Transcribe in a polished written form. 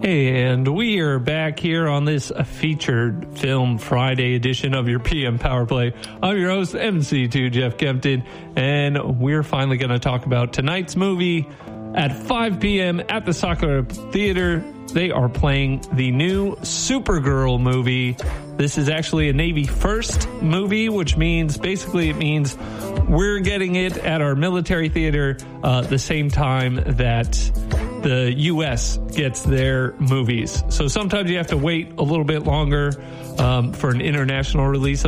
And we are back here on this featured film Friday edition of your PM Power Play. I'm your host, MC2 Jeff Kempton, and we're finally going to talk about tonight's movie at 5 p.m. at the Sakura Theater. They are playing the new Supergirl movie. This is actually a Navy First movie, which means it means we're getting it at our military theater the same time that the U.S. gets their movies. So sometimes you have to wait a little bit longer for an international release